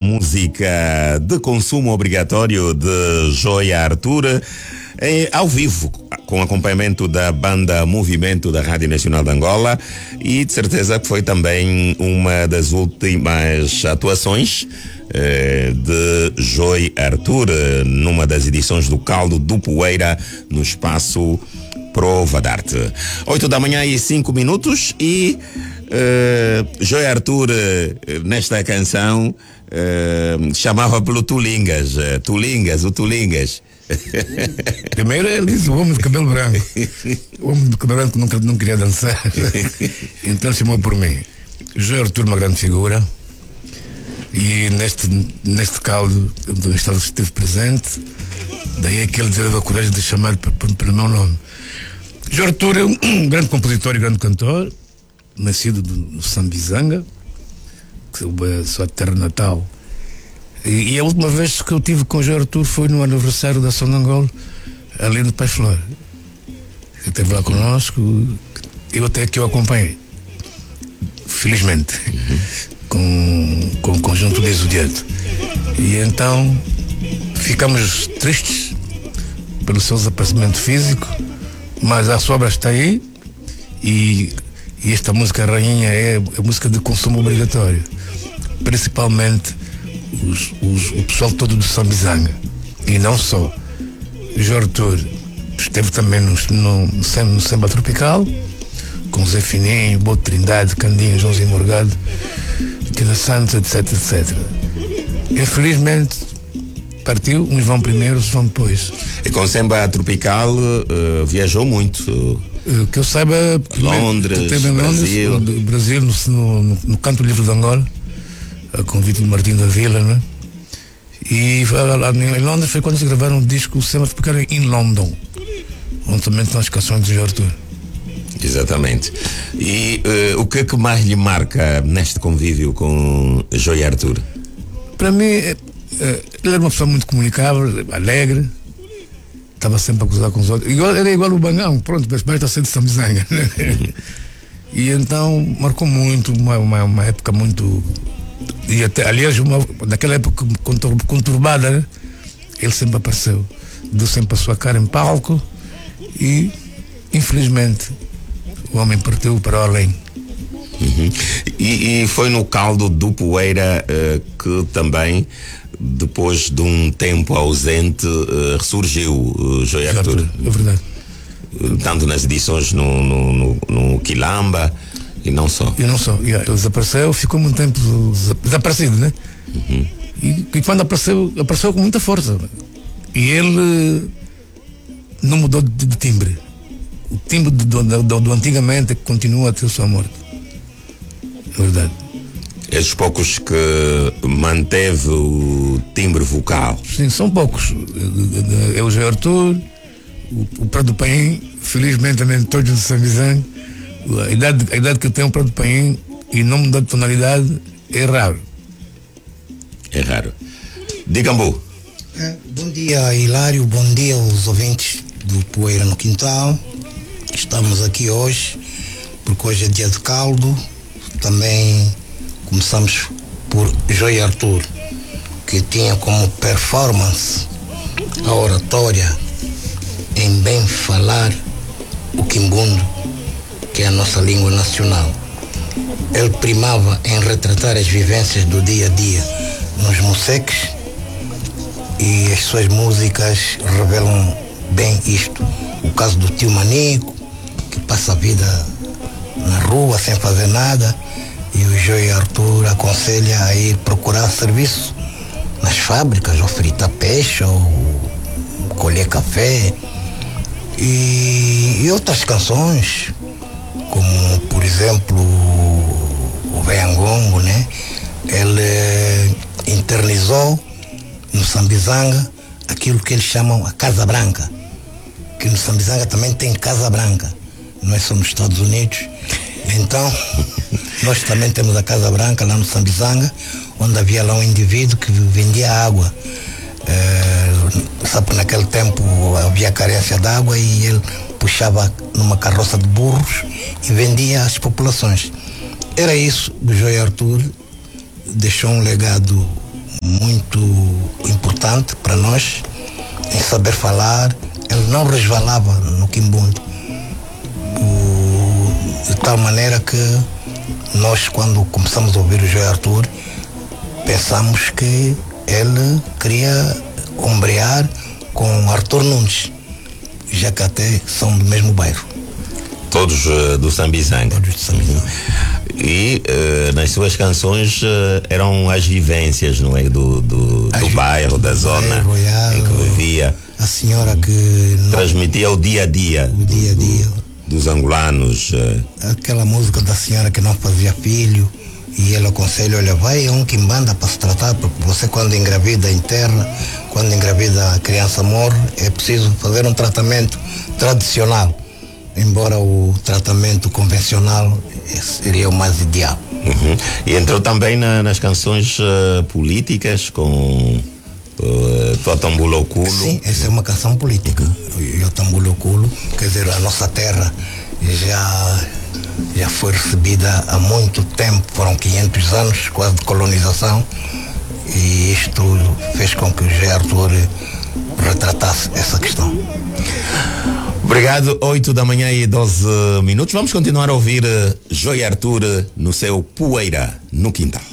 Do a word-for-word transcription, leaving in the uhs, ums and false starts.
música de consumo obrigatório de Joia Arthur, é, ao vivo, com acompanhamento da banda Movimento da Rádio Nacional de Angola, e de certeza que foi também uma das últimas atuações eh, de Joia Arthur numa das edições do Caldo do Poeira no espaço Prova d'Arte. Oito da manhã e cinco minutos e uh, Joia Arthur uh, nesta canção uh, chamava pelo Tulingas, uh, Tulingas, o Tulingas. Primeiro ele disse o homem de cabelo branco. O homem de cabelo branco nunca não queria dançar. Então chamou por mim. Joia Arthur, uma grande figura. E neste, neste caldo eu estava, estive presente. Daí é que ele teve a coragem de chamar pelo meu nome. Joia Arthur é um grande compositor e grande cantor, nascido do, no Sambizanga, que é a sua terra natal. E, e a última vez que eu tive com o Joia Arthur foi no aniversário da Ação de Angola, ali no Paz Flor. Ele esteve lá conosco, eu até que eu acompanhei, felizmente, uhum. com, com o conjunto de Exudiato. E então ficamos tristes pelo seu desaparecimento físico, mas a sua obra está aí e, e esta música Rainha é, é música de consumo obrigatório, principalmente os, os, o pessoal todo do Sambizanga, e não só. Joia Arthur esteve também no, no, no, no Samba Tropical com Zé Fininho, Boto Trindade, Candinho, Joãozinho Morgado, Tina Santos, etc, etc. Infelizmente partiu, uns vão primeiro, outros vão depois. E com Samba Tropical uh, viajou muito. Uh, que eu saiba, Londres, teve em Londres, Brasil, no, Brasil no, no, no Canto Livre de Angola, a convite de Martim da Vila, né? E lá em Londres foi quando se gravaram um disco Samba Tropical em London, onde também estão as canções de Joia Arthur. Exatamente. E uh, o que é que mais lhe marca neste convívio com Joia Arthur? Para mim, ele era uma pessoa muito comunicável, alegre, estava sempre a cruzar com os outros. Igual, era igual o Bangão, pronto, mas está sendo de Sambizanga. E então marcou muito, uma, uma, uma época muito. E até, aliás, uma, naquela época conturbada, né? Ele sempre apareceu, deu sempre a sua cara em palco e, infelizmente, o homem partiu para o além. Uhum. E, e foi no Caldo do Poeira uh, que também, depois de um tempo ausente, uh, ressurgiu uh, Joia Arthur. É verdade. Uh, tanto nas edições no, no, no, no Quilamba e não só. E não só. Yeah, ele desapareceu, ficou muito tempo desaparecido, né? Uhum. E, e quando apareceu, apareceu com muita força. E ele não mudou de, de timbre. O timbre do, do, do, do antigamente continua até a sua morte. É verdade. Esses poucos que manteve o timbre vocal. Sim, são poucos. É o Joia Arthur, o, o Prado Paim, felizmente também todos de Sambizanga. A idade, a idade que eu tenho o Prado Paim e não mudar de tonalidade é raro. É raro. Digambu. É, bom dia, Hilário, bom dia aos ouvintes do Poeira no Quintal. Estamos aqui hoje porque hoje é dia de caldo. Também começamos por Joia Arthur, que tinha como performance a oratória em bem falar o quimbundo, que é a nossa língua nacional. Ele primava em retratar as vivências do dia a dia nos moceques, e as suas músicas revelam bem isto. O caso do tio Manico, que passa a vida na rua sem fazer nada, e o Joia Arthur aconselha a ir procurar serviço nas fábricas, ou fritar peixe, ou colher café, e, e outras canções, como por exemplo o Veangongo, né? Ele internalizou no Sambizanga aquilo que eles chamam a Casa Branca, que no Sambizanga também tem Casa Branca, não é só nos Estados Unidos. Então nós também temos a Casa Branca lá no Sambizanga, onde havia lá um indivíduo que vendia água. É, sabe, naquele tempo havia carência de água e ele puxava numa carroça de burros e vendia às populações. Era isso. O Joia Arthur deixou um legado muito importante para nós em saber falar. Ele não resvalava no quimbundo, o, de tal maneira que nós, quando começamos a ouvir o Joy Arthur, pensamos que ele queria ombrear com Arthur Nunes, já que até são do mesmo bairro. Todos uh, do Sambizanga. Todos do Sambizanga. E uh, nas suas canções uh, eram as vivências, não é? Do, do, do bairro, da zona bairro, já, em que vivia. A senhora que não, transmitia o dia a dia. O dia a dia. Do, dos angolanos. Uh. Aquela música da senhora que não fazia filho. E ele aconselha, olha, vai a um quimbanda para se tratar, porque você quando engravida interna, quando engravida a criança morre, é preciso fazer um tratamento tradicional. Embora o tratamento convencional seria o mais ideal. Uhum. E entrou também na, nas canções uh, políticas com uh, Totambuloculo. Sim, essa é uma canção política. O Totambuloculo, quer dizer, a nossa terra já, já foi recebida há muito tempo, foram quinhentos anos quase de colonização, e isto fez com que o Joy Arthur retratasse essa questão. Obrigado, oito da manhã e doze minutos. Vamos continuar a ouvir Joy Arthur no seu Poeira no Quintal.